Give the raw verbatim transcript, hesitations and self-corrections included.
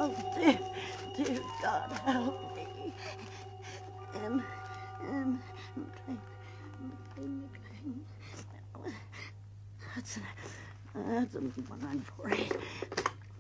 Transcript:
Oh, dear, dear God, help me. Um, um, McLean, McLean, McLean. That's, that's one nine four eight.